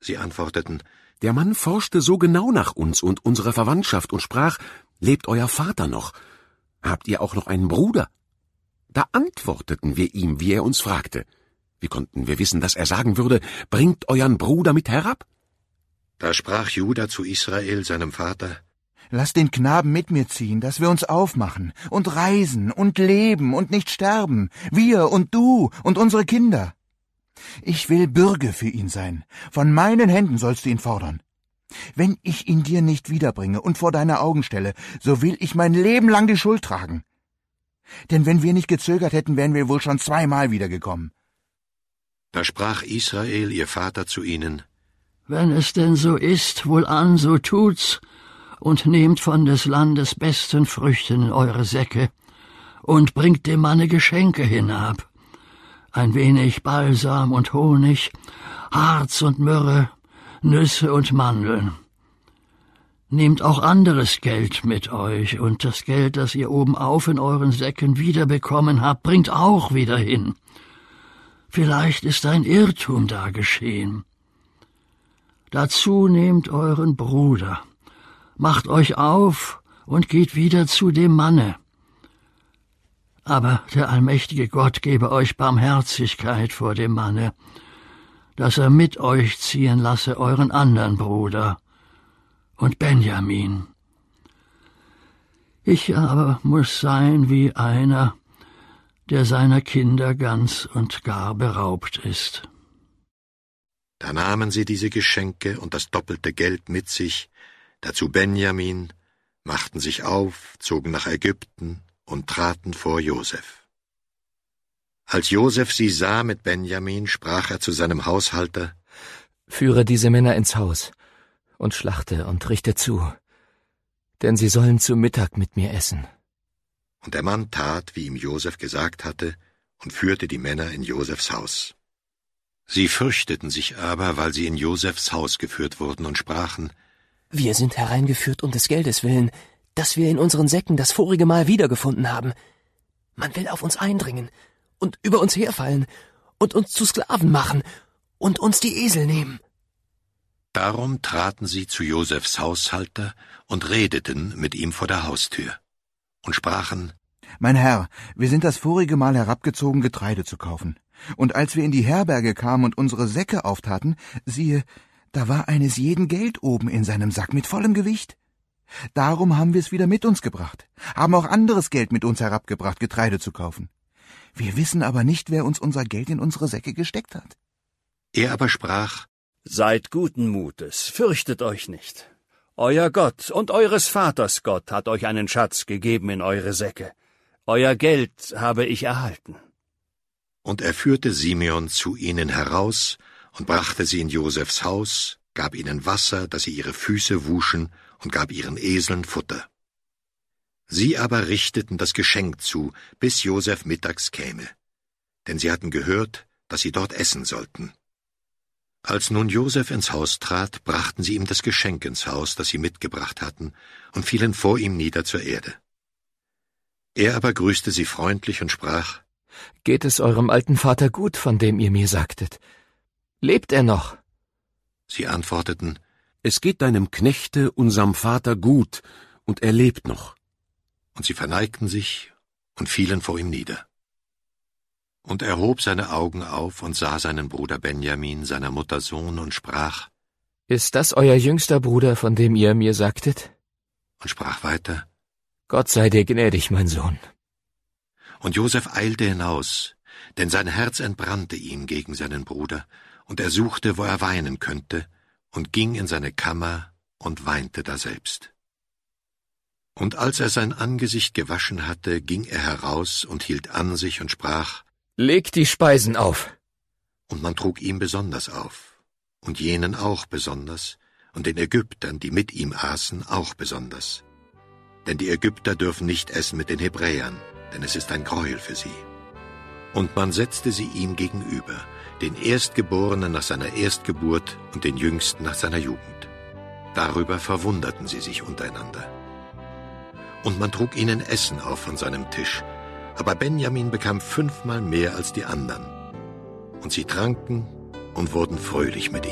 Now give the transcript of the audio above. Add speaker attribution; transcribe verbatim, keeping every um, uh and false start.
Speaker 1: Sie antworteten:
Speaker 2: Der Mann forschte so genau nach uns und unserer Verwandtschaft und sprach: Lebt euer Vater noch? Habt ihr auch noch einen Bruder? Da antworteten wir ihm, wie er uns fragte. Wie konnten wir wissen, dass er sagen würde: Bringt euren Bruder mit herab?
Speaker 1: Da sprach Juda zu Israel, seinem Vater:
Speaker 3: Lass den Knaben mit mir ziehen, dass wir uns aufmachen und reisen und leben und nicht sterben, wir und du und unsere Kinder. Ich will Bürge für ihn sein, von meinen Händen sollst du ihn fordern. Wenn ich ihn dir nicht wiederbringe und vor deine Augen stelle, so will ich mein Leben lang die Schuld tragen. Denn wenn wir nicht gezögert hätten, wären wir wohl schon zweimal wiedergekommen.
Speaker 1: Da sprach Israel, ihr Vater, zu ihnen:
Speaker 4: Wenn es denn so ist, wohlan, so tut's, und nehmt von des Landes besten Früchten in eure Säcke und bringt dem Manne Geschenke hinab, ein wenig Balsam und Honig, Harz und Myrrhe, Nüsse und Mandeln. Nehmt auch anderes Geld mit euch, und das Geld, das ihr obenauf in euren Säcken wiederbekommen habt, bringt auch wieder hin. Vielleicht ist ein Irrtum da geschehen. Dazu nehmt euren Bruder, macht euch auf und geht wieder zu dem Manne. Aber der allmächtige Gott gebe euch Barmherzigkeit vor dem Manne, dass er mit euch ziehen lasse euren anderen Bruder und Benjamin. Ich aber muß sein wie einer, der seiner Kinder ganz und gar beraubt ist.
Speaker 1: Da nahmen sie diese Geschenke und das doppelte Geld mit sich, dazu Benjamin, machten sich auf, zogen nach Ägypten und traten vor Josef. Als Josef sie sah mit Benjamin, sprach er zu seinem Haushalter:
Speaker 5: Führe diese Männer ins Haus und schlachte und richte zu, denn sie sollen zu Mittag mit mir essen.
Speaker 1: Und der Mann tat, wie ihm Josef gesagt hatte, und führte die Männer in Josefs Haus. Sie fürchteten sich aber, weil sie in Josefs Haus geführt wurden, und sprachen:
Speaker 6: Wir sind hereingeführt um des Geldes willen, das wir in unseren Säcken das vorige Mal wiedergefunden haben. Man will auf uns eindringen und über uns herfallen und uns zu Sklaven machen und uns die Esel nehmen.
Speaker 1: Darum traten sie zu Josefs Haushalter und redeten mit ihm vor der Haustür und sprachen:
Speaker 3: Mein Herr, wir sind das vorige Mal herabgezogen, Getreide zu kaufen. Und als wir in die Herberge kamen und unsere Säcke auftaten, siehe, da war eines jeden Geld oben in seinem Sack mit vollem Gewicht. Darum haben wir es wieder mit uns gebracht, haben auch anderes Geld mit uns herabgebracht, Getreide zu kaufen. Wir wissen aber nicht, wer uns unser Geld in unsere Säcke gesteckt hat.
Speaker 1: Er aber sprach:
Speaker 7: Seid guten Mutes, fürchtet euch nicht. Euer Gott und eures Vaters Gott hat euch einen Schatz gegeben in eure Säcke. Euer Geld habe ich erhalten.
Speaker 1: Und er führte Simeon zu ihnen heraus und brachte sie in Josefs Haus, gab ihnen Wasser, dass sie ihre Füße wuschen, und gab ihren Eseln Futter. Sie aber richteten das Geschenk zu, bis Josef mittags käme, denn sie hatten gehört, dass sie dort essen sollten. Als nun Josef ins Haus trat, brachten sie ihm das Geschenk ins Haus, das sie mitgebracht hatten, und fielen vor ihm nieder zur Erde. Er aber grüßte sie freundlich und sprach:
Speaker 5: Geht es eurem alten Vater gut, von dem ihr mir sagtet? Lebt er noch?
Speaker 1: Sie antworteten:
Speaker 2: Es geht deinem Knechte, unserem Vater, gut, und er lebt noch.
Speaker 1: Und sie verneigten sich und fielen vor ihm nieder. Und er hob seine Augen auf und sah seinen Bruder Benjamin, seiner Mutter Sohn, und sprach:
Speaker 5: Ist das euer jüngster Bruder, von dem ihr mir sagtet?
Speaker 1: Und sprach weiter:
Speaker 5: Gott sei dir gnädig, mein Sohn.
Speaker 1: Und Josef eilte hinaus, denn sein Herz entbrannte ihm gegen seinen Bruder, und er suchte, wo er weinen könnte, und ging in seine Kammer und weinte daselbst. Und als er sein Angesicht gewaschen hatte, ging er heraus und hielt an sich und sprach:
Speaker 5: Legt die Speisen auf.
Speaker 1: Und man trug ihm besonders auf, und jenen auch besonders, und den Ägyptern, die mit ihm aßen, auch besonders. Denn die Ägypter dürfen nicht essen mit den Hebräern, denn es ist ein Gräuel für sie. Und man setzte sie ihm gegenüber, den Erstgeborenen nach seiner Erstgeburt und den Jüngsten nach seiner Jugend. Darüber verwunderten sie sich untereinander. Und man trug ihnen Essen auf von seinem Tisch, aber Benjamin bekam fünfmal mehr als die anderen. Und sie tranken und wurden fröhlich mit ihm.